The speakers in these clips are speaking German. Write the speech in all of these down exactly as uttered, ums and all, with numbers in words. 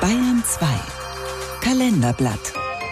Bayern zwei Kalenderblatt.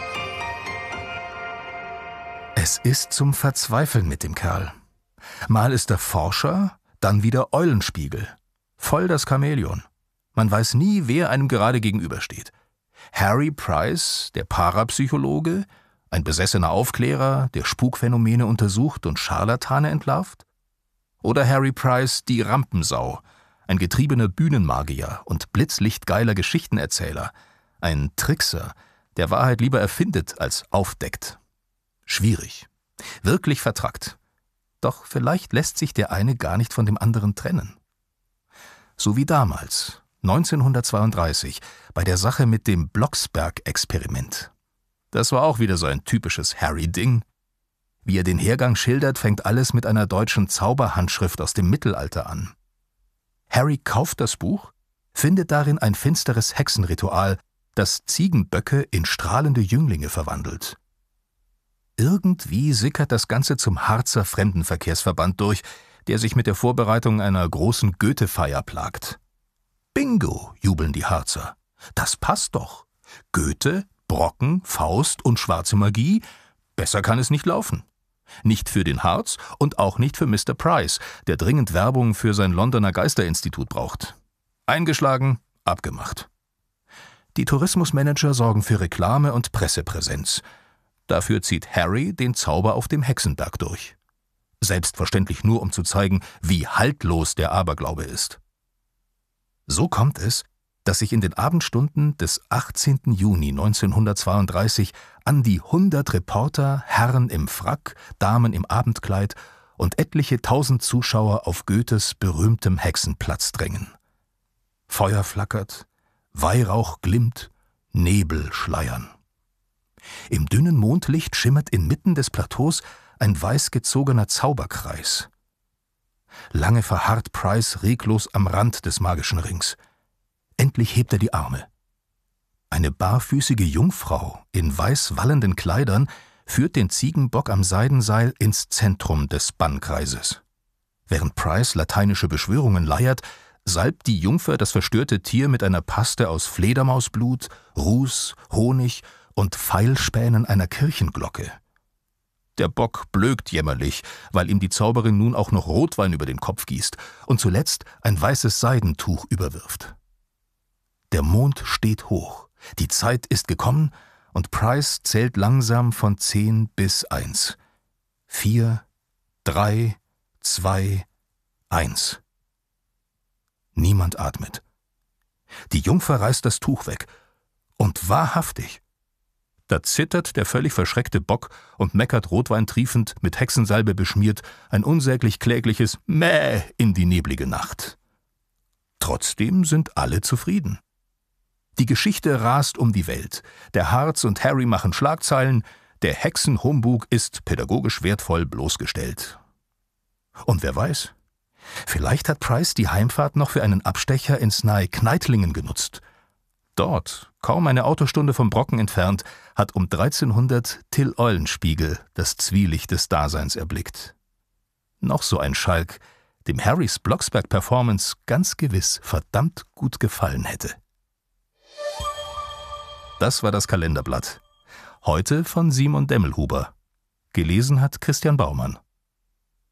Es ist zum Verzweifeln mit dem Kerl. Mal ist er Forscher, dann wieder Eulenspiegel. Voll das Chamäleon. Man weiß nie, wer einem gerade gegenübersteht. Harry Price, der Parapsychologe, ein besessener Aufklärer, der Spukphänomene untersucht und Scharlatane entlarvt? Oder Harry Price, die Rampensau, ein getriebener Bühnenmagier und blitzlichtgeiler Geschichtenerzähler, ein Trickser, der Wahrheit lieber erfindet als aufdeckt. Schwierig, wirklich vertrackt. Doch vielleicht lässt sich der eine gar nicht von dem anderen trennen. So wie damals, neunzehnhundertzweiunddreißig, bei der Sache mit dem Blocksberg-Experiment. Das war auch wieder so ein typisches Harry-Ding. Wie er den Hergang schildert, fängt alles mit einer deutschen Zauberhandschrift aus dem Mittelalter an. Harry kauft das Buch, findet darin ein finsteres Hexenritual, das Ziegenböcke in strahlende Jünglinge verwandelt. Irgendwie sickert das Ganze zum Harzer Fremdenverkehrsverband durch, der sich mit der Vorbereitung einer großen Goethe-Feier plagt. Bingo, jubeln die Harzer. Das passt doch. Goethe, Brocken, Faust und schwarze Magie, besser kann es nicht laufen. Nicht für den Harz und auch nicht für Mister Price, der dringend Werbung für sein Londoner Geisterinstitut braucht. Eingeschlagen, abgemacht. Die Tourismusmanager sorgen für Reklame und Pressepräsenz. Dafür zieht Harry den Zauber auf dem Hexenberg durch. Selbstverständlich nur, um zu zeigen, wie haltlos der Aberglaube ist. So kommt es, dass sich in den Abendstunden des achtzehnten Juni neunzehnhundertzweiunddreißig an die hundert Reporter, Herren im Frack, Damen im Abendkleid und etliche tausend Zuschauer auf Goethes berühmtem Hexenplatz drängen. Feuer flackert, Weihrauch glimmt, Nebel schleiern. Im dünnen Mondlicht schimmert inmitten des Plateaus ein weiß gezogener Zauberkreis. Lange verharrt Price reglos am Rand des magischen Rings. Endlich hebt er die Arme. Eine barfüßige Jungfrau in weiß wallenden Kleidern führt den Ziegenbock am Seidenseil ins Zentrum des Bannkreises. Während Price lateinische Beschwörungen leiert, salbt die Jungfer das verstörte Tier mit einer Paste aus Fledermausblut, Ruß, Honig und Pfeilspänen einer Kirchenglocke. Der Bock blökt jämmerlich, weil ihm die Zauberin nun auch noch Rotwein über den Kopf gießt und zuletzt ein weißes Seidentuch überwirft. Der Mond steht hoch, die Zeit ist gekommen und Price zählt langsam von zehn bis eins. Vier, drei, zwei, eins. Niemand atmet. Die Jungfer reißt das Tuch weg. Und wahrhaftig, da zittert der völlig verschreckte Bock und meckert rotweintriefend, mit Hexensalbe beschmiert, ein unsäglich klägliches Mäh in die neblige Nacht. Trotzdem sind alle zufrieden. Die Geschichte rast um die Welt. Der Harz und Harry machen Schlagzeilen, der Hexenhumbug ist pädagogisch wertvoll bloßgestellt. Und wer weiß, vielleicht hat Price die Heimfahrt noch für einen Abstecher ins nahe Kneitlingen genutzt. Dort, kaum eine Autostunde vom Brocken entfernt, hat um dreizehnhundert Till Eulenspiegel das Zwielicht des Daseins erblickt. Noch so ein Schalk, dem Harrys Blocksberg-Performance ganz gewiss verdammt gut gefallen hätte. Das war das Kalenderblatt. Heute von Simon Demmelhuber. Gelesen hat Christian Baumann.